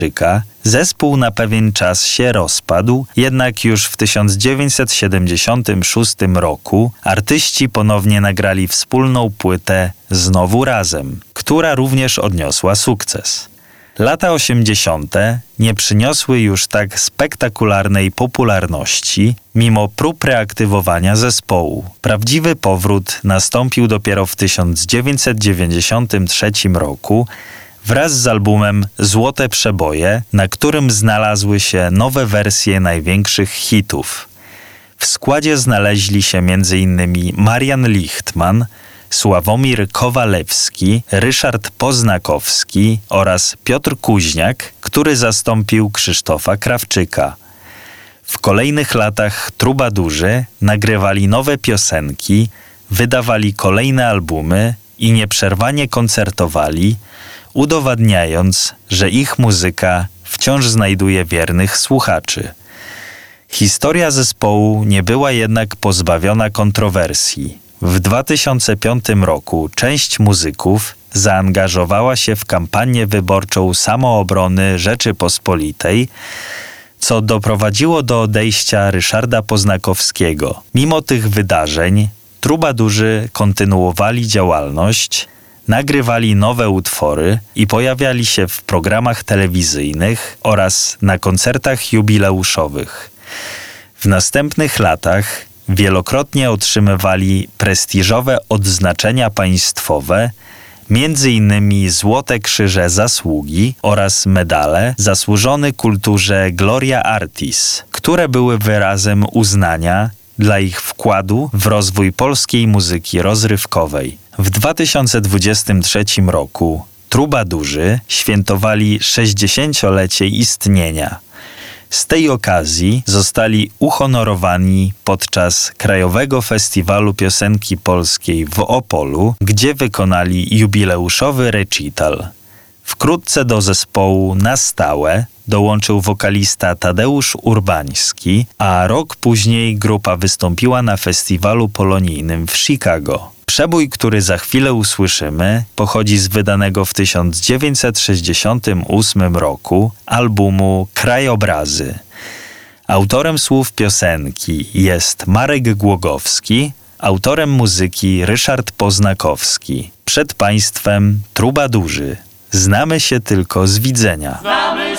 zespół na pewien czas się rozpadł, jednak już w 1976 roku artyści ponownie nagrali wspólną płytę Znowu razem, która również odniosła sukces. Lata 80. nie przyniosły już tak spektakularnej popularności, mimo prób reaktywowania zespołu. Prawdziwy powrót nastąpił dopiero w 1993 roku wraz z albumem Złote Przeboje, na którym znalazły się nowe wersje największych hitów. W składzie znaleźli się m.in. Marian Lichtman, Sławomir Kowalewski, Ryszard Poznakowski oraz Piotr Kuźniak, który zastąpił Krzysztofa Krawczyka. W kolejnych latach Trubadurzy nagrywali nowe piosenki, wydawali kolejne albumy i nieprzerwanie koncertowali, udowadniając, że ich muzyka wciąż znajduje wiernych słuchaczy. Historia zespołu nie była jednak pozbawiona kontrowersji. W 2005 roku część muzyków zaangażowała się w kampanię wyborczą Samoobrony Rzeczypospolitej, co doprowadziło do odejścia Ryszarda Poznakowskiego. Mimo tych wydarzeń Trubadurzy kontynuowali działalność, nagrywali nowe utwory i pojawiali się w programach telewizyjnych oraz na koncertach jubileuszowych. W następnych latach wielokrotnie otrzymywali prestiżowe odznaczenia państwowe, m.in. Złote Krzyże Zasługi oraz medale Zasłużony Kulturze Gloria Artis, które były wyrazem uznania dla ich wkładu w rozwój polskiej muzyki rozrywkowej. W 2023 roku Trubadurzy świętowali 60-lecie istnienia. Z tej okazji zostali uhonorowani podczas Krajowego Festiwalu Piosenki Polskiej w Opolu, gdzie wykonali jubileuszowy recital. Wkrótce do zespołu na stałe dołączył wokalista Tadeusz Urbański, a rok później grupa wystąpiła na festiwalu polonijnym w Chicago. Przebój, który za chwilę usłyszymy, pochodzi z wydanego w 1968 roku albumu Krajobrazy. Autorem słów piosenki jest Marek Głogowski, autorem muzyki Ryszard Poznakowski. Przed państwem Trubadurzy. Znamy się tylko z widzenia.